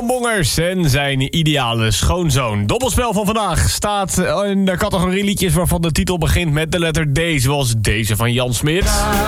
Jan Bongers en zijn ideale schoonzoon. Dobbelspel van vandaag staat in de categorie liedjes waarvan de titel begint met de letter D, zoals deze van Jan Smit.